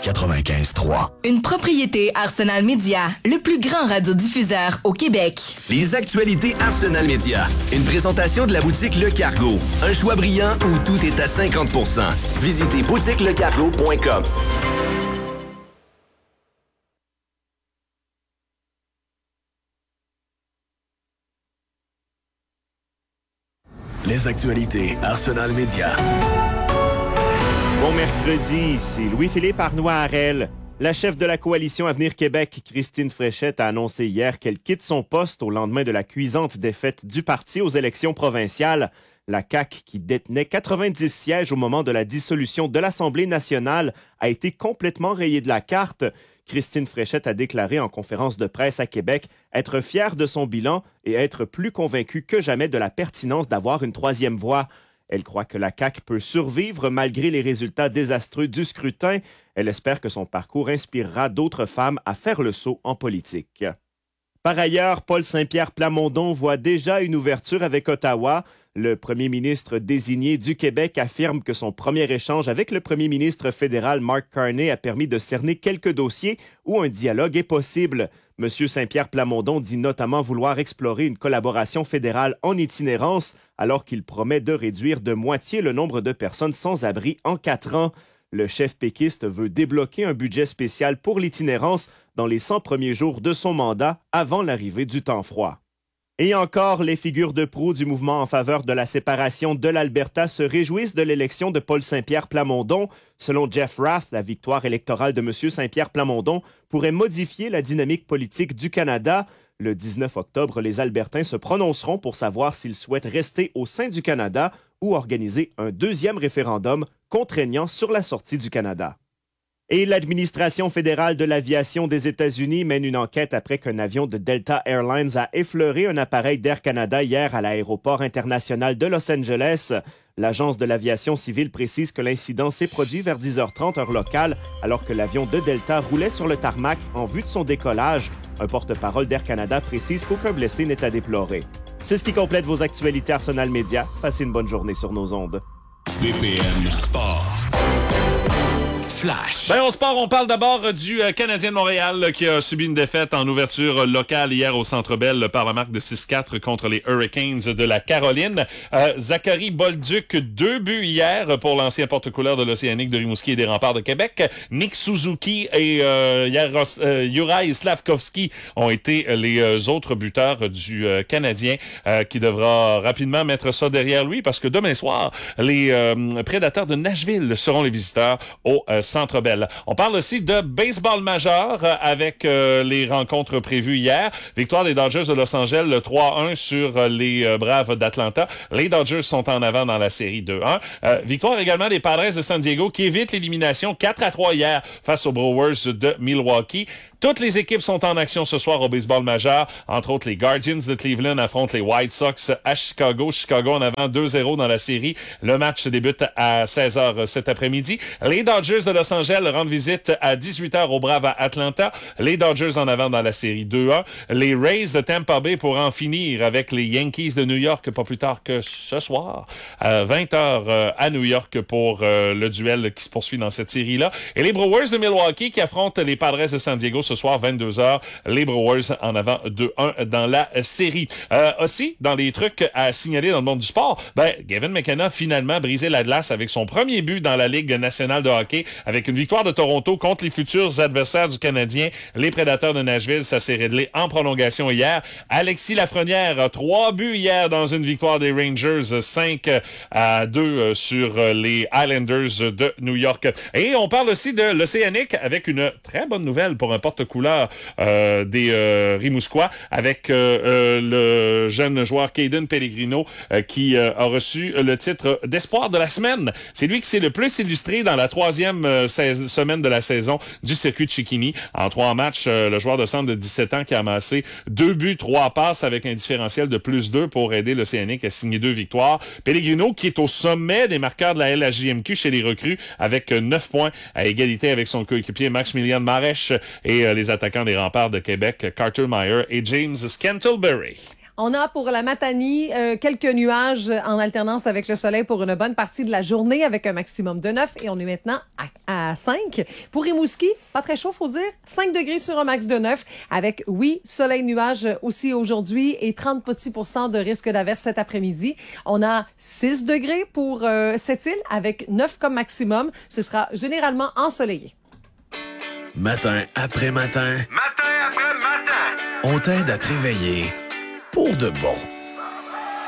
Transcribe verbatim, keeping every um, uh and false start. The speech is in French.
quatre-vingt-quinze trois. Une propriété Arsenal Media, le plus grand radiodiffuseur au Québec. Les actualités Arsenal Media. Une présentation de la boutique Le Cargo. Un choix brillant où tout est à cinquante pour cent. Visitez boutique le cargo point com. Les actualités Arsenal Media. Bon mercredi, c'est Louis-Philippe Arnois-Harel. La chef de la coalition Avenir Québec, Christine Fréchette, a annoncé hier qu'elle quitte son poste au lendemain de la cuisante défaite du parti aux élections provinciales. La C A Q, qui détenait quatre-vingt-dix sièges au moment de la dissolution de l'Assemblée nationale, a été complètement rayée de la carte. Christine Fréchette a déclaré en conférence de presse à Québec être fière de son bilan et être plus convaincue que jamais de la pertinence d'avoir une troisième voie. Elle croit que la C A Q peut survivre malgré les résultats désastreux du scrutin. Elle espère que son parcours inspirera d'autres femmes à faire le saut en politique. Par ailleurs, Paul Saint-Pierre Plamondon voit déjà une ouverture avec Ottawa. Le premier ministre désigné du Québec affirme que son premier échange avec le premier ministre fédéral Mark Carney a permis de cerner quelques dossiers où un dialogue est possible. M. Saint-Pierre Plamondon dit notamment vouloir explorer une collaboration fédérale en itinérance, alors qu'il promet de réduire de moitié le nombre de personnes sans abri en quatre ans. Le chef péquiste veut débloquer un budget spécial pour l'itinérance dans les cent premiers jours de son mandat avant l'arrivée du temps froid. Et encore, les figures de proue du mouvement en faveur de la séparation de l'Alberta se réjouissent de l'élection de Paul Saint-Pierre Plamondon. Selon Jeff Rath, la victoire électorale de M. Saint-Pierre Plamondon pourrait modifier la dynamique politique du Canada. Le dix-neuf octobre, les Albertains se prononceront pour savoir s'ils souhaitent rester au sein du Canada ou organiser un deuxième référendum contraignant sur la sortie du Canada. Et l'administration fédérale de l'aviation des États-Unis mène une enquête après qu'un avion de Delta Airlines a effleuré un appareil d'Air Canada hier à l'aéroport international de Los Angeles. L'agence de l'aviation civile précise que l'incident s'est produit vers dix heures trente heure locale, alors que l'avion de Delta roulait sur le tarmac en vue de son décollage. Un porte-parole d'Air Canada précise qu'aucun blessé n'est à déplorer. C'est ce qui complète vos actualités Arsenal Media. Passez une bonne journée sur nos ondes. B P M Sport. Flash. Ben, au sport, on parle d'abord du euh, Canadien de Montréal là, qui a subi une défaite en ouverture locale hier au Centre Bell par la marque de six quatre contre les Hurricanes de la Caroline. Euh, Zachary Bolduc, deux buts hier pour l'ancien porte-couleur de l'Océanique de Rimouski et des Remparts de Québec. Nick Suzuki et euh, Yaros, euh, Juraj Slavkovski ont été les euh, autres buteurs du euh, Canadien euh, qui devra rapidement mettre ça derrière lui parce que demain soir, les euh, Prédateurs de Nashville seront les visiteurs au euh, Centre Bell. On parle aussi de baseball majeur euh, avec euh, les rencontres prévues hier. Victoire des Dodgers de Los Angeles, le trois un sur euh, les euh, Braves d'Atlanta. Les Dodgers sont en avant dans la série deux un. Euh, victoire également des Padres de San Diego qui évitent l'élimination quatre à trois hier face aux Brewers de Milwaukee. Toutes les équipes sont en action ce soir au baseball majeur. Entre autres, les Guardians de Cleveland affrontent les White Sox à Chicago. Chicago en avant deux zéro dans la série. Le match débute à seize heures cet après-midi. Les Dodgers de Los Angeles rendent visite à dix-huit heures aux Braves à Atlanta. Les Dodgers en avant dans la série deux un. Les Rays de Tampa Bay pour en finir avec les Yankees de New York pas plus tard que ce soir à vingt heures à New York pour le duel qui se poursuit dans cette série-là. Et les Brewers de Milwaukee qui affrontent les Padres de San Diego ce soir, vingt-deux heures. Les Brewers en avant deux un dans la série. Euh, aussi, dans les trucs à signaler dans le monde du sport, ben, Gavin McKenna a finalement brisé la glace avec son premier but dans la Ligue nationale de hockey avec une victoire de Toronto contre les futurs adversaires du Canadien, les Prédateurs de Nashville. Ça s'est réglé en prolongation hier. Alexis Lafrenière a trois buts hier dans une victoire des Rangers, cinq à deux sur les Islanders de New York. Et on parle aussi de l'Océanique avec une très bonne nouvelle pour un porte-couleur euh, des euh, Rimouskois avec euh, euh, le jeune joueur Caden Pellegrino euh, qui euh, a reçu le titre d'espoir de la semaine. C'est lui qui s'est le plus illustré dans la troisième euh, seize, semaine de la saison du circuit de Chicoutimi. En trois matchs, euh, le joueur de centre de dix-sept ans qui a amassé deux buts, trois passes avec un différentiel de plus deux pour aider l'Océanique à signer deux victoires. Pellegrino qui est au sommet des marqueurs de la L H J M Q chez les recrues avec neuf points à égalité avec son coéquipier Maximilian Marèche et euh, les attaquants des Remparts de Québec, Carter Meyer et James Scantlebury. On a pour la Matanie euh, quelques nuages en alternance avec le soleil pour une bonne partie de la journée avec un maximum de neuf et on est maintenant à, à cinq. Pour Rimouski, pas très chaud, faut dire. cinq degrés sur un max de neuf avec, oui, soleil nuage aussi aujourd'hui et trente petits pourcents de risque d'averse cet après-midi. On a six degrés pour euh, cette île avec neuf comme maximum. Ce sera généralement ensoleillé. Matin après matin, Matin après matin, on t'aide à te réveiller pour de bon.